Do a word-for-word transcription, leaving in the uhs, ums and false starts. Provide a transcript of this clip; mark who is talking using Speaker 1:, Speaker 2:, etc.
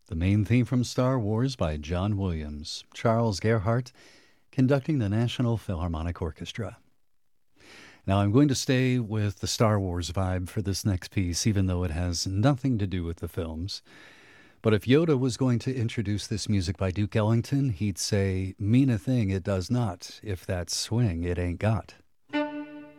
Speaker 1: The main theme from Star Wars by John Williams, Charles Gerhardt conducting the National Philharmonic Orchestra. Now, I'm going to stay with the Star Wars vibe for this next piece, even though it has nothing to do with the films. But if Yoda was going to introduce this music by Duke Ellington, he'd say, "Mean a thing it does not, if that swing it ain't got."